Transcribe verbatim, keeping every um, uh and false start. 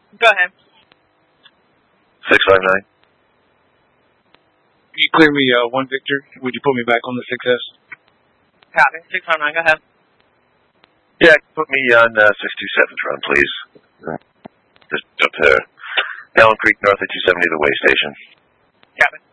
Go ahead. six five nine. You clear me, uh, one Victor. Would you put me back on the six S? Copy. six five nine, go ahead. Yeah, put me on uh, six two seven front, please. Just up there. Allen Creek north of two seventy, the way station. Copy.